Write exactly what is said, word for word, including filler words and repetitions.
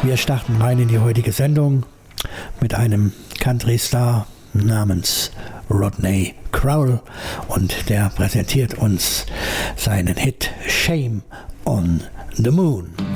Wir starten rein in die heutige Sendung mit einem Country-Star namens Rodney Crowell und der präsentiert uns seinen Hit Shame on the Moon.